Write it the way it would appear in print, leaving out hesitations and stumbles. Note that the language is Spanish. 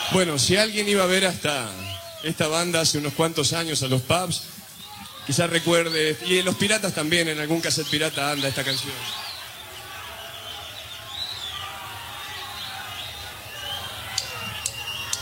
Bueno, si alguien iba a ver hasta esta banda hace unos cuantos años a los pubs, quizás recuerde, y en Los Piratas también, en algún cassette pirata anda esta canción.